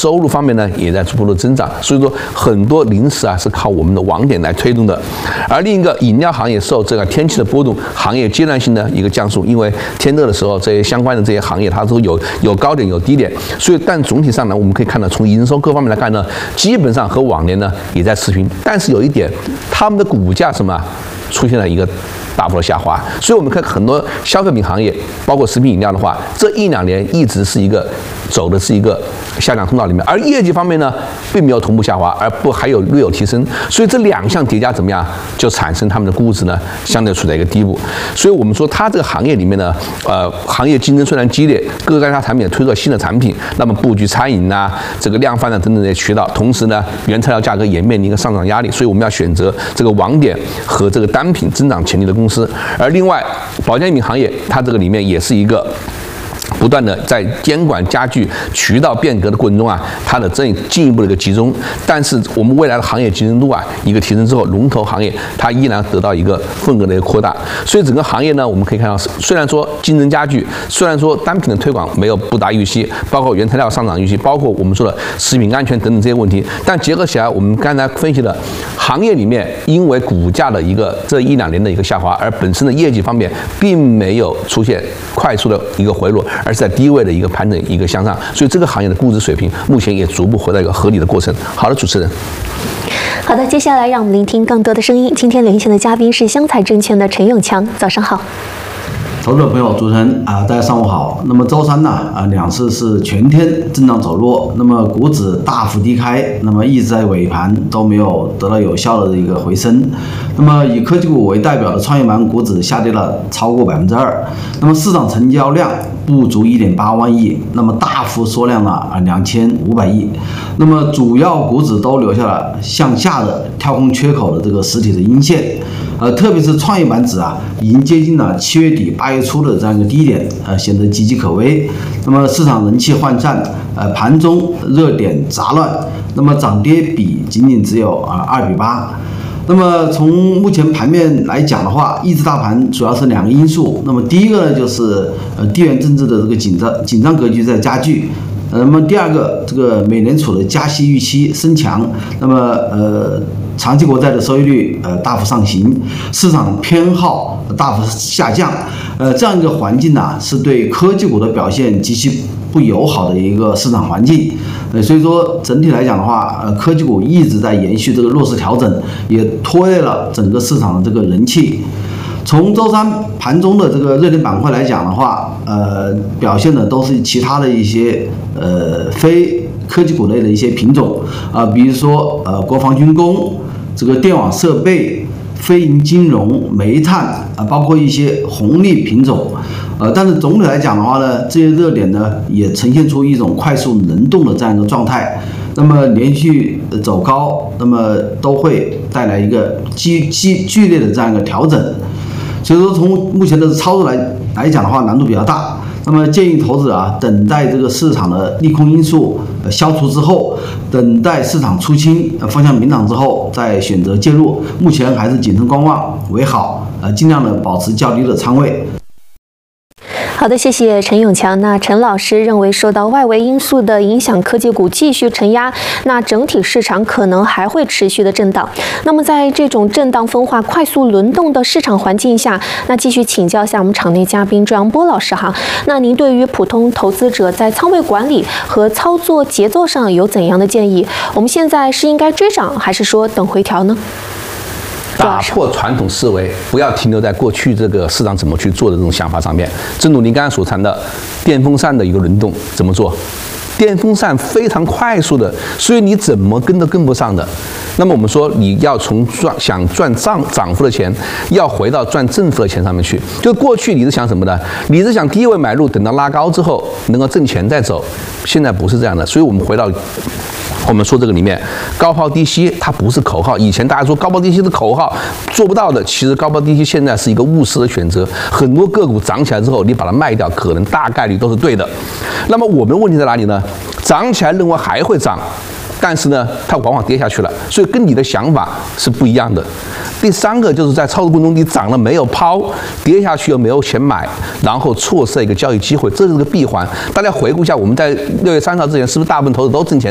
收入方面呢也在逐步的增长。所以说很多零食啊是靠我们的网点来推动的。而另一个饮料行业受这个天气的波动，行业阶段性的一个降速，因为天热的时候，这些相关的这些行业它都有高点有低点，所以但总体上呢，我们可以看到从营收各方面来看呢，基本上和往年呢也在持平。但是有一点，他们的股价什么出现了一个大幅的下滑，所以我们看很多消费品行业，包括食品饮料的话，这1-2年一直是走的是一个下降通道里面，而业绩方面呢，并没有同步下滑，还有略有提升，所以这2项叠加怎么样，就产生他们的估值呢，相对处在一个低谷。所以我们说它这个行业里面呢，行业竞争虽然激烈，各家产品也推出了新的产品，那么布局餐饮啊，这个量贩啊等等这些渠道，同时呢，原材料价格也面临一个上涨压力，所以我们要选择这个网点和这个单品增长潜力的公司。而另外，保健品行业它这个里面也是一个不断的在监管加剧渠道变革的过程中啊，它的进一步的一个集中。但是我们未来的行业竞争度啊，一个提升之后，龙头行业它依然得到一个份额的一个扩大。所以整个行业呢，我们可以看到，虽然说竞争加剧，虽然说单品的推广没有不达预期，包括原材料上涨预期，包括我们说的食品安全等等这些问题，但结合起来，我们刚才分析的行业里面，因为股价的这1-2年的一个下滑，而本身的业绩方面并没有出现快速的一个回落，而是在低位的一个盘整一个向上，所以这个行业的估值水平目前也逐步回到一个合理的过程。好的，主持人。 好的，接下来让我们聆听更多的声音。今天连线的嘉宾是湘财证券的陈永强，早上好。 投资者朋友，主持人大家上午好。那么周三呢2市是全天震荡走弱，那么股指大幅低开，那么一直在尾盘都没有得到有效的一个回升。那么以科技股为代表的创业板股指下跌了超过2%，那么市场成交量不足1.8万亿，那么大幅缩量了2500亿。那么主要股指都留下了向下的跳空缺口的这个实体的阴线。特别是创业板指啊，已经接近了7月底8月初的这样一个低点，显得岌岌可危。那么市场人气涣散，盘中热点杂乱，那么涨跌比仅仅只有2:8。那么从目前盘面来讲的话，抑制大盘主要是2个因素。那么第一个呢，就是地缘政治的这个紧张格局在加剧。那么第二个，这个美联储的加息预期升强，那么长期国债的收益率大幅上行，市场偏好大幅下降，这样一个环境呢，是对科技股的表现极其不友好的一个市场环境。所以说整体来讲的话，科技股一直在延续这个弱势调整，也拖累了整个市场的这个人气。从周三盘中的这个热点板块来讲的话，表现的都是其他的一些非科技股类的一些品种比如说国防军工、这个电网设备、非银金融、煤炭包括一些红利品种。但是总体来讲的话呢，这些热点呢也呈现出一种快速轮动的这样一个状态。那么连续走高，那么都会带来一个剧烈的这样一个调整。所以说，从目前的操作来讲的话，难度比较大。那么建议投资者等待这个市场的利空因素消除之后，等待市场出清方向明朗之后，再选择介入。目前还是谨慎观望为好，尽量的保持较低的仓位。 好的，谢谢陈永强。那陈老师认为，受到外围因素的影响，科技股继续承压，那整体市场可能还会持续的震荡。那么在这种震荡分化、快速轮动的市场环境下，那继续请教一下我们场内嘉宾周阳波老师哈。那您对于普通投资者在仓位管理和操作节奏上有怎样的建议？我们现在是应该追涨，还是说等回调呢？ 打破传统思维，不要停留在过去这个市场怎么去做的这种想法上面。正如您刚才所谈的，电风扇的一个轮动怎么做？电风扇非常快速的，所以你怎么跟都跟不上的。那么我们说，你要从想赚涨幅的钱，要回到赚正幅的钱上面去。就过去你是想什么的？你是想低位买入，等到拉高之后能够挣钱再走。现在不是这样的，所以我们回到我们说这个里面，高抛低吸它不是口号。以前大家说高抛低吸是口号，做不到的。其实高抛低吸现在是一个务实的选择。很多个股涨起来之后，你把它卖掉，可能大概率都是对的。那么我们的问题在哪里呢？涨起来认为还会涨，但是呢，它往往跌下去了，所以跟你的想法是不一样的。第三个就是在操作过程中，你涨了没有抛，跌下去又没有钱买，然后错失了一个交易机会，这是个闭环。大家回顾一下，我们在6月3号之前，是不是大部分投资都挣钱？